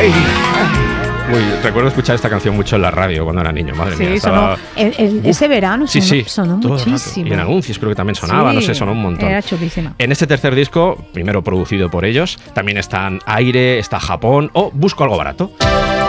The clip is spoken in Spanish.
Recuerdo escuchar esta canción mucho en la radio cuando era niño, madre mía. Sonó, ese verano sonó muchísimo. Y en anuncios creo que también sonaba, no sé, sonó un montón. Era chulísima. En este tercer disco, primero producido por ellos, también están Aire, está Japón o Busco algo barato.